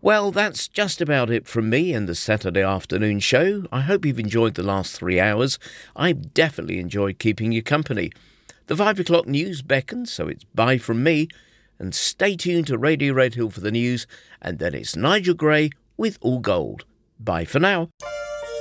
Well, that's just about it from me and the Saturday afternoon show. I hope you've enjoyed the last 3 hours. I've definitely enjoyed keeping you company. The 5 o'clock news beckons, so it's bye from me. And stay tuned to Radio Red Hill for the news. And then it's Nigel Gray with All Gold. Bye for now.